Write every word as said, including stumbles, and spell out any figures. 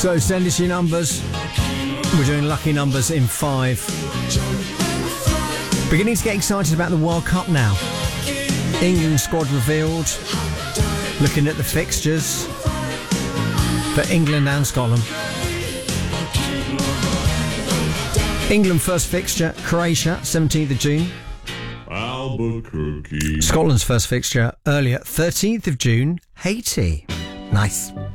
So send us your numbers. We're doing lucky numbers in five. Beginning to get excited about the World Cup now. England squad revealed. Looking at the fixtures for England and Scotland. England first fixture, Croatia, seventeenth of June. Albuquerque. Scotland's first fixture earlier, thirteenth of June, Haiti. Nice.